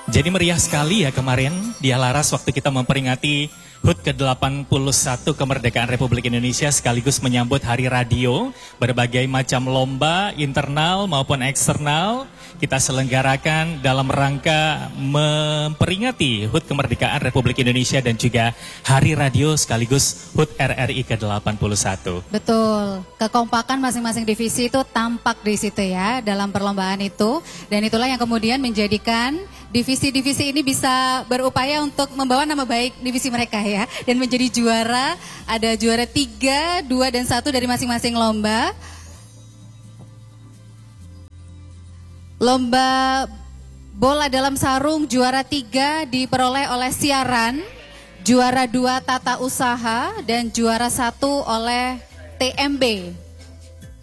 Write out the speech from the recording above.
Jadi meriah sekali ya kemarin di Alaras waktu kita memperingati HUT ke-81 kemerdekaan Republik Indonesia sekaligus menyambut Hari Radio. Berbagai macam lomba internal maupun eksternal kita selenggarakan dalam rangka memperingati HUT kemerdekaan Republik Indonesia dan juga Hari Radio sekaligus HUT RRI ke-81. Betul, kekompakan masing-masing divisi itu tampak di situ ya dalam perlombaan itu. Dan itulah yang kemudian menjadikan divisi-divisi ini bisa berupaya untuk membawa nama baik divisi mereka ya. Dan menjadi juara, ada juara 3, 2, dan 1 dari masing-masing lomba. Lomba bola dalam sarung juara 3 diperoleh oleh siaran, juara 2 tata usaha, dan juara 1 oleh TMB.